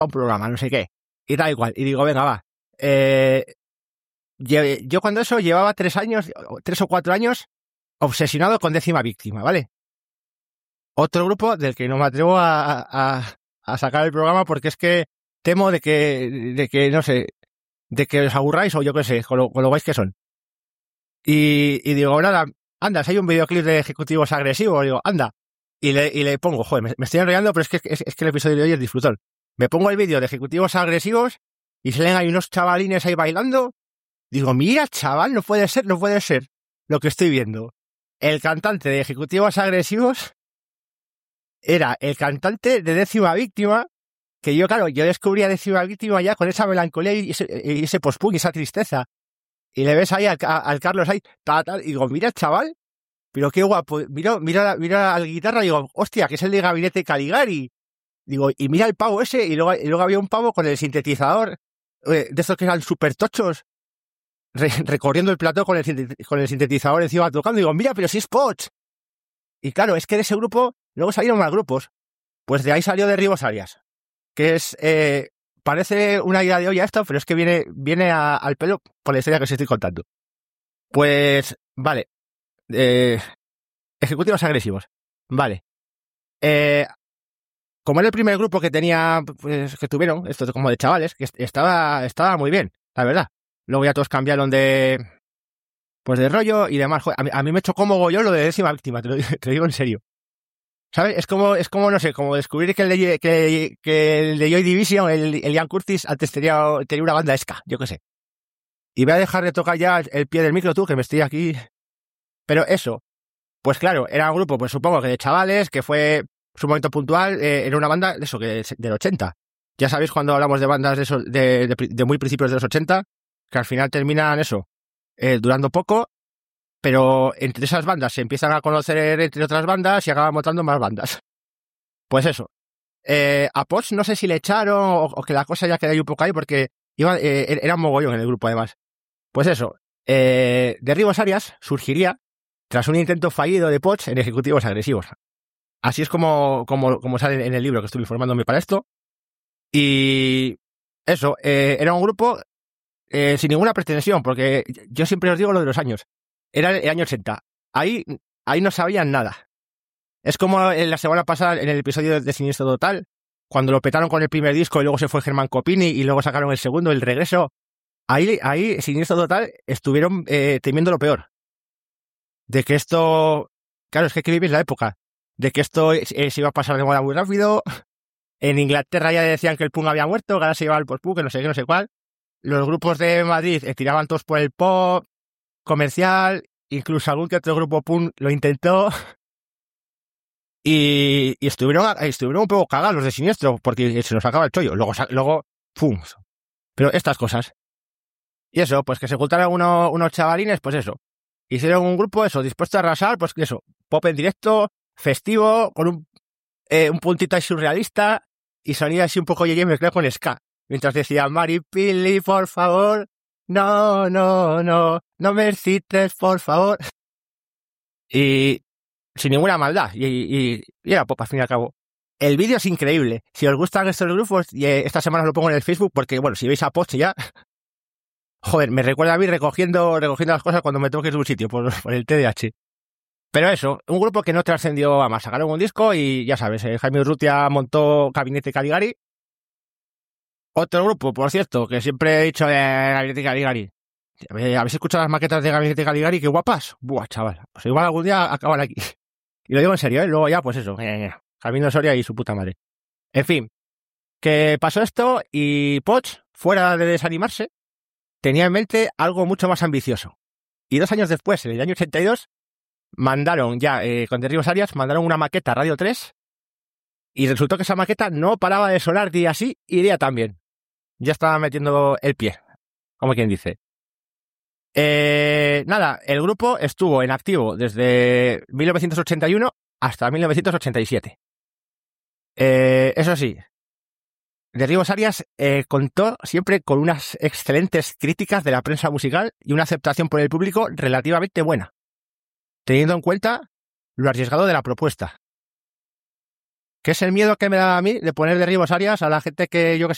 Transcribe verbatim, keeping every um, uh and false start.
un programa, no sé qué, y tal y cual. Y digo, venga, va. Eh, yo cuando eso llevaba tres años, tres o cuatro años, obsesionado con Décima Víctima, ¿vale? Otro grupo del que no me atrevo a, a, a sacar el programa porque es que temo de que, de que, no sé, de que os aburráis o yo qué sé, con lo, con lo guays que son. Y, y digo, nada, anda, si hay un videoclip de ejecutivos agresivos, digo, anda. Y le, y le pongo, joder, me, me estoy enrollando, pero es que, es, es que el episodio de hoy es disfrutón. Me pongo el vídeo de ejecutivos agresivos y salen ahí unos chavalines ahí bailando. Digo, mira, chaval, no puede ser, no puede ser lo que estoy viendo. El cantante de ejecutivos agresivos era el cantante de Décima Víctima, que yo, claro, yo descubrí a Décima Víctima ya con esa melancolía y ese, y ese post-punk y esa tristeza. Y le ves ahí al, al Carlos ahí, tal, tal, y digo, mira, chaval, pero qué guapo. Mira, mira, mira a la guitarra y digo, hostia, que es el de Gabinete Caligari. Digo, y mira el pavo ese, y luego, y luego había un pavo con el sintetizador, eh, de estos que eran súper tochos, re, recorriendo el plató con el, con el sintetizador encima tocando. Digo, mira, pero si es Poch. Y claro, es que de ese grupo, luego salieron más grupos. Pues de ahí salió Derribos Arias, que es, eh, parece una idea de olla esto, pero es que viene, viene a, al pelo por la historia que os estoy contando. Pues, vale, eh, ejecutivos agresivos, vale. Eh, como era el primer grupo que tenía, pues, que tuvieron, esto como de chavales, que estaba, estaba muy bien, la verdad. Luego ya todos cambiaron de, pues de rollo y demás. Joder, a, mí, a mí me chocó mogollón lo de Décima Víctima, te lo, te lo digo en serio. ¿Sabes? Es como, es como, no sé, como descubrir que el de, que, que el de Joy Division, el, el Ian Curtis, antes tenía, tenía una banda ska, yo qué sé. Y voy a dejar de tocar ya el pie del micro, tú, que me estoy aquí. Pero eso, pues claro, era un grupo, pues supongo que de chavales, que fue su momento puntual, eh, era una banda, de eso, que del ochenta. Ya sabéis cuando hablamos de bandas de, eso, de, de, de muy principios de los ochenta, que al final terminan eso, eh, durando poco, pero entre esas bandas se empiezan a conocer entre otras bandas y acaban montando más bandas. Pues eso. Eh, a Poch no sé si le echaron o, o que la cosa ya quedó ahí un poco ahí porque iba, eh, era un mogollón en el grupo además. Pues eso. Eh, Derribos Arias surgiría tras un intento fallido de Poch en ejecutivos agresivos. Así es como, como, como sale en el libro que estuve informándome para esto. Y eso, eh, era un grupo eh, sin ninguna pretensión, porque yo siempre os digo lo de los años. Era el año ochenta. Ahí, ahí no sabían nada. Es como en la semana pasada, en el episodio de Siniestro Total, cuando lo petaron con el primer disco y luego se fue Germán Copini y luego sacaron el segundo, el regreso. Ahí, ahí Siniestro Total, estuvieron eh, temiendo lo peor. De que esto... Claro, es que hay que vivir la época. De que esto eh, se iba a pasar de moda muy rápido. En Inglaterra ya decían que el punk había muerto, que ahora se llevaba el post-punk, que no sé qué, no sé cuál. Los grupos de Madrid eh, tiraban todos por el pop comercial, incluso algún que otro grupo punk lo intentó. Y, y estuvieron, estuvieron un poco cagados los de Siniestro, porque se nos acaba el chollo. Luego, luego, ¡pum! Pero estas cosas. Y eso, pues que se juntaron uno, unos chavalines, pues eso. Hicieron un grupo, eso, dispuesto a arrasar, pues eso, pop en directo, festivo, con un, eh, un puntito ahí surrealista, y sonía así un poco yeye mezclado con ska. Mientras decía, Maripili, por favor, no, no, no, no me excites, por favor. Y sin ninguna maldad, y, y, y era pop al fin y al cabo. El vídeo es increíble. Si os gustan estos grupos, y eh, esta semana os lo pongo en el Facebook, porque bueno, si veis a Poch ya, joder, me recuerda a mí recogiendo, recogiendo las cosas cuando me toque de un sitio, por, por el T D A H. Pero eso, un grupo que no trascendió a más. Sacaron un disco y ya sabes, eh, Jaime Urrutia montó Gabinete Caligari. Otro grupo, por cierto, que siempre he dicho de eh, Gabinete Caligari. ¿Habéis escuchado las maquetas de Gabinete Caligari? ¡Qué guapas! Buah, chaval. Pues igual algún día acaban aquí. Y lo digo en serio, ¿eh? Luego ya, pues eso. Eh, eh, Camino Soria y su puta madre. En fin. Que pasó esto y Poch, fuera de desanimarse, tenía en mente algo mucho más ambicioso. Y dos años después, en el año ochenta y dos, mandaron ya, eh, con Derribos Arias, mandaron una maqueta a Radio tres y resultó que esa maqueta no paraba de sonar día sí y día también. Ya estaba metiendo el pie, como quien dice. Eh, nada, el grupo estuvo en activo desde mil novecientos ochenta y uno hasta mil novecientos ochenta y siete. Eh, eso sí, Derribos Arias eh, contó siempre con unas excelentes críticas de la prensa musical y una aceptación por el público relativamente buena, teniendo en cuenta lo arriesgado de la propuesta. ¿Qué es el miedo que me da a mí de poner Derribos Arias a la gente que yo que sé